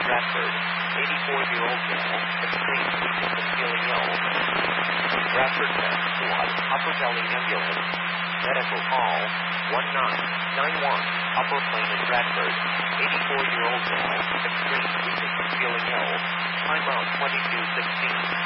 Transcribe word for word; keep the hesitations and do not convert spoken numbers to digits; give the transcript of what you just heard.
Bradford. eighty-four-year-old male, extreme weakness and feeling ill. Bradford Med Squad, upper belly ambulance. Medical call, one nine nine one, Upper Plain in Bradford. eighty-four-year-old male, extreme weakness and feeling ill. Timeout twenty-two sixteen.